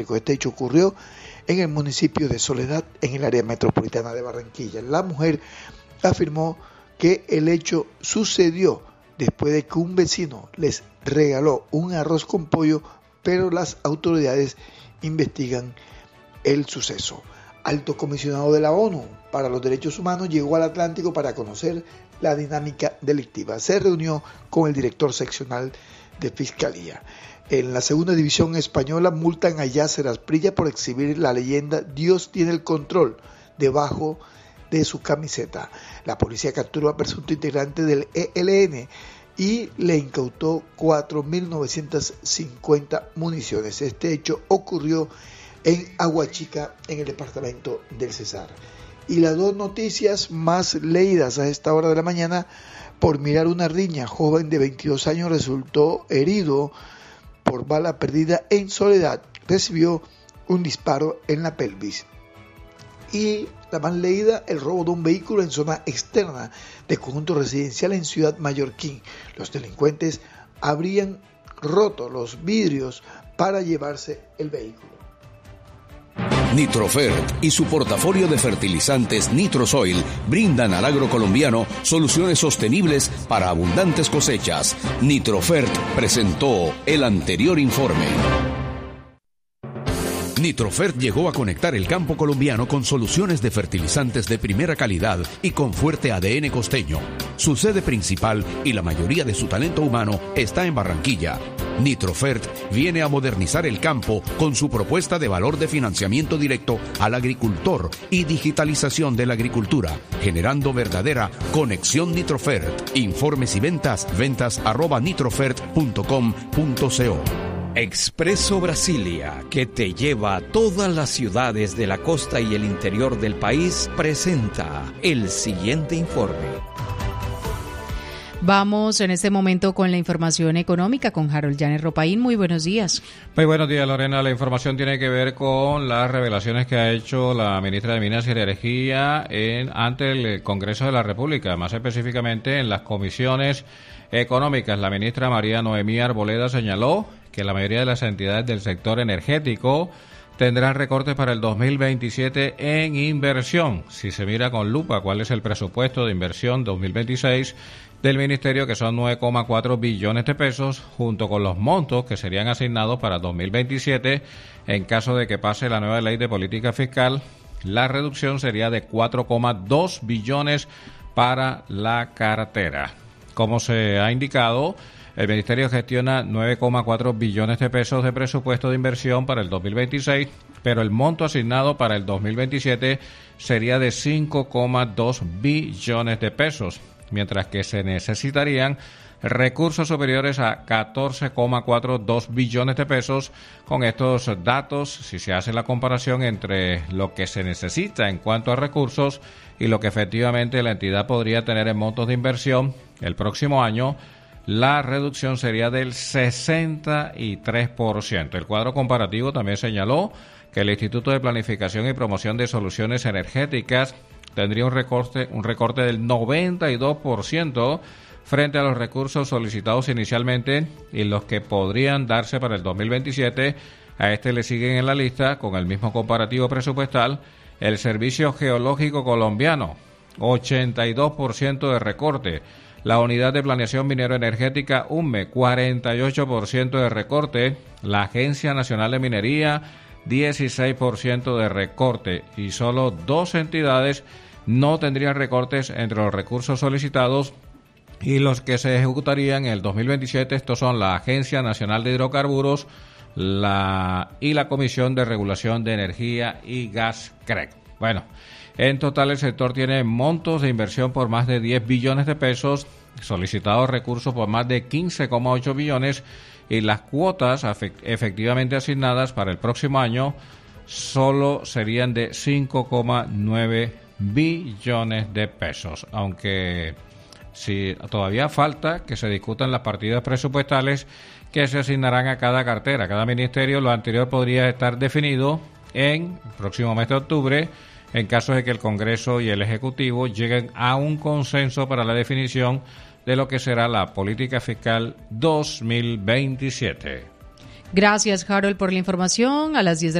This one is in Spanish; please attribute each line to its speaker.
Speaker 1: Este hecho ocurrió en el municipio de Soledad, en el área metropolitana de Barranquilla. La mujer afirmó que el hecho sucedió después de que un vecino les regaló un arroz con pollo, pero las autoridades investigan el suceso. Alto comisionado de la ONU para los Derechos Humanos llegó al Atlántico para conocer la dinámica delictiva. Se reunió con el director seccional de Fiscalía. En la segunda división española multan a Yasser Asprilla por exhibir la leyenda Dios tiene el control debajo de su camiseta. La policía capturó a presunto integrante del ELN y le incautó 4.950 municiones. Este hecho ocurrió en Aguachica, en el departamento del Cesar. Y las dos noticias más leídas a esta hora de la mañana: por mirar una riña, joven de 22 años resultó herido por bala perdida en Soledad, recibió un disparo en la pelvis. Y la más leída, el robo de un vehículo en zona externa de conjunto residencial en Ciudad Mallorquín. Los delincuentes habrían roto los vidrios para llevarse el vehículo.
Speaker 2: Nitrofert y su portafolio de fertilizantes Nitrosoil brindan al agro colombiano soluciones sostenibles para abundantes cosechas. Nitrofert presentó el anterior informe. Nitrofert llegó a conectar el campo colombiano con soluciones de fertilizantes de primera calidad y con fuerte ADN costeño. Su sede principal y la mayoría de su talento humano está en Barranquilla. Nitrofert viene a modernizar el campo con su propuesta de valor de financiamiento directo al agricultor y digitalización de la agricultura, generando verdadera conexión Nitrofert. Informes y ventas@nitrofert.com.co.
Speaker 3: Expreso Brasilia, que te lleva a todas las ciudades de la costa y el interior del país, presenta el siguiente informe.
Speaker 4: Vamos en este momento con la información económica con Harold Llanes Ropaín. Muy buenos días.
Speaker 5: Muy buenos días, Lorena. La información tiene que ver con las revelaciones que ha hecho la ministra de Minas y Energía ante el Congreso de la República, más específicamente en las comisiones económicas. La ministra María Noemí Arboleda señaló que la mayoría de las entidades del sector energético tendrán recortes para el 2027 en inversión. Si se mira con lupa cuál es el presupuesto de inversión 2026 del Ministerio, que son 9,4 billones de pesos, junto con los montos que serían asignados para 2027, en caso de que pase la nueva ley de política fiscal, la reducción sería de 4,2 billones para la cartera. Como se ha indicado, el Ministerio gestiona 9,4 billones de pesos de presupuesto de inversión para el 2026, pero el monto asignado para el 2027 sería de 5,2 billones de pesos, mientras que se necesitarían recursos superiores a 14,42 billones de pesos. Con estos datos, si se hace la comparación entre lo que se necesita en cuanto a recursos y lo que efectivamente la entidad podría tener en montos de inversión el próximo año, la reducción sería del 63%. El cuadro comparativo también señaló que el Instituto de Planificación y Promoción de Soluciones Energéticas tendría un recorte del 92% frente a los recursos solicitados inicialmente y los que podrían darse para el 2027. A este le siguen en la lista, con el mismo comparativo presupuestal, el Servicio Geológico Colombiano, 82% de recorte. La Unidad de Planeación Minero-Energética, UNME, 48% de recorte. La Agencia Nacional de Minería, 16% de recorte. Y solo dos entidades no tendrían recortes entre los recursos solicitados y los que se ejecutarían en el 2027. Estos son la Agencia Nacional de Hidrocarburos y la Comisión de Regulación de Energía y Gas, CREG. Bueno, en total el sector tiene montos de inversión por más de 10 billones de pesos, solicitados recursos por más de 15,8 billones y las cuotas efectivamente asignadas para el próximo año solo serían de 5,9 billones de pesos, aunque si todavía falta que se discutan las partidas presupuestales que se asignarán a cada cartera, a cada ministerio. Lo anterior podría estar definido en el próximo mes de octubre, en caso de que el Congreso y el Ejecutivo lleguen a un consenso para la definición de lo que será la política fiscal 2027.
Speaker 4: Gracias, Harold, por la información. A las 10 de